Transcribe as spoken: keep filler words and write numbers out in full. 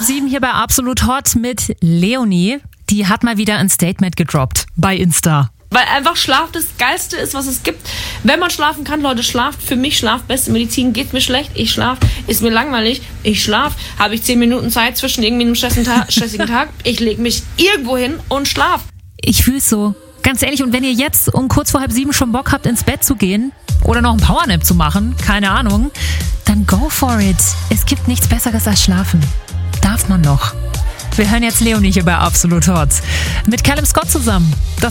sieben hier bei Absolut Hot mit Leonie. Die hat mal wieder ein Statement gedroppt bei Insta. Weil einfach Schlaf das Geilste ist, was es gibt. Wenn man schlafen kann, Leute, schlaft. Für mich Schlaf, beste Medizin. Geht mir schlecht, ich schlaf. Ist mir langweilig, ich schlaf. Habe ich zehn Minuten Zeit zwischen irgendwie einem stressigen Tag, stressigen Tag, ich lege mich irgendwo hin und schlaf. Ich fühl's so. Ganz ehrlich, und wenn ihr jetzt um kurz vor halb sieben schon Bock habt, ins Bett zu gehen oder noch einen Powernap zu machen, keine Ahnung, dann go for it. Es gibt nichts Besseres als schlafen. Darf man noch. Wir hören jetzt Leonie hier bei Absolut Hot. Mit Callum Scott zusammen. Das